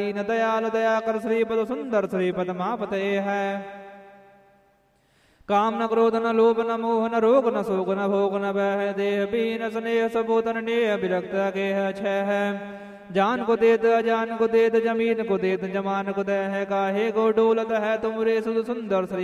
दीन दयाल दया कर श्रीपद सुंदर श्रीपद मापते है। काम न क्रोध न लोभ न मोह न रोग न शोक न भोग न भय देह बीन स्नेह सबोतन नेह विरक्त गेह छह है। जान को देत अजान को देत जमीन को देत जमान को दह है काहे गो डोलत है तुमरे सुध सुंदर श्री